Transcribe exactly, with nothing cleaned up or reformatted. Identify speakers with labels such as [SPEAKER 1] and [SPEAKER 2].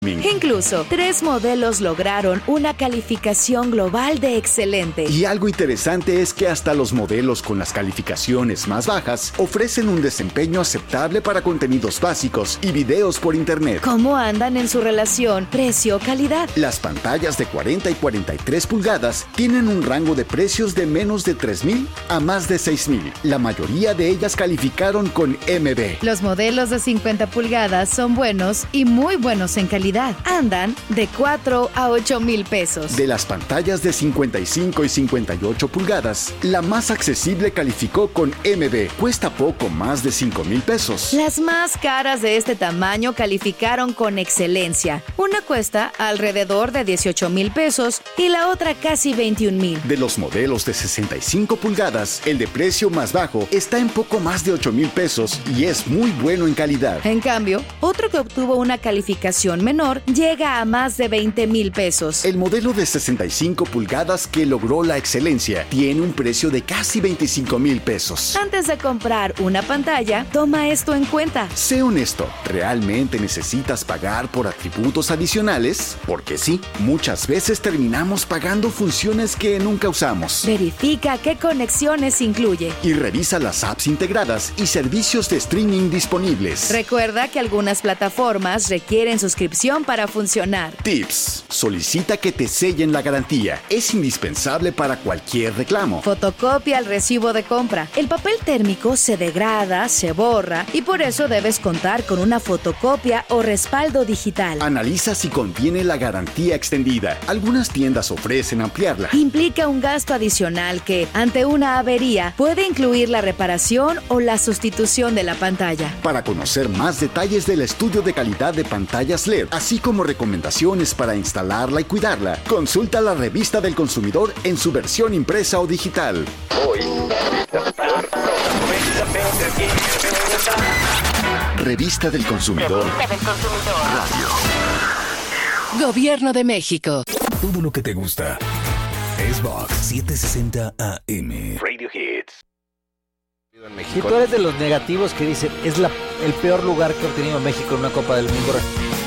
[SPEAKER 1] Incluso, tres modelos lograron una calificación global de excelente.
[SPEAKER 2] Y algo interesante es que hasta los modelos con las calificaciones más bajas ofrecen un desempeño aceptable para contenidos básicos y videos por internet.
[SPEAKER 1] ¿Cómo andan en su relación precio-calidad?
[SPEAKER 2] Las pantallas de cuarenta y cuarenta y tres pulgadas tienen un rango de precios de menos de tres mil a más de seis mil. La mayoría de ellas calificaron con M B.
[SPEAKER 1] Los modelos de cincuenta pulgadas son buenos y muy buenos en calidad. Andan de cuatro a ocho mil pesos.
[SPEAKER 2] De las pantallas de cincuenta y cinco y cincuenta y ocho pulgadas, la más accesible calificó con M B. Cuesta poco más de cinco mil pesos.
[SPEAKER 1] Las más caras de este tamaño calificaron con excelencia. Una cuesta alrededor de dieciocho mil pesos y la otra casi veintiún mil.
[SPEAKER 2] De los modelos de sesenta y cinco pulgadas, el de precio más bajo está en poco más de ocho mil pesos y es muy bueno en calidad.
[SPEAKER 1] En cambio, otro que obtuvo una calificación menor llega a más de veinte mil pesos.
[SPEAKER 2] El modelo de sesenta y cinco pulgadas que logró la excelencia tiene un precio de casi veinticinco mil pesos.
[SPEAKER 1] Antes de comprar una pantalla, toma esto en cuenta.
[SPEAKER 2] Sé honesto, ¿realmente necesitas pagar por atributos adicionales? Porque sí, muchas veces terminamos pagando funciones que nunca usamos.
[SPEAKER 1] Verifica qué conexiones incluye.
[SPEAKER 2] Y revisa las apps integradas y servicios de streaming disponibles.
[SPEAKER 1] Recuerda que algunas plataformas requieren suscripción para funcionar.
[SPEAKER 2] Tips. Solicita que te sellen la garantía. Es indispensable para cualquier reclamo.
[SPEAKER 1] Fotocopia el recibo de compra. El papel térmico se degrada, se borra y por eso debes contar con una fotocopia o respaldo digital.
[SPEAKER 2] Analiza si contiene la garantía extendida. Algunas tiendas ofrecen ampliarla.
[SPEAKER 1] Implica un gasto adicional que, ante una avería, puede incluir la reparación o la sustitución de la pantalla.
[SPEAKER 2] Para conocer más detalles del estudio de calidad de pantallas L E D, así como recomendaciones para instalarla y cuidarla, consulta la Revista del Consumidor en su versión impresa o digital. Hoy, Revista del Consumidor. Revista del Consumidor.
[SPEAKER 3] Radio. Gobierno de México.
[SPEAKER 4] Todo lo que te gusta. Xbox setecientos sesenta A M. Radio Hits.
[SPEAKER 5] Si tú eres de los negativos que dicen es la, el peor lugar que ha obtenido México en una Copa del Mundo.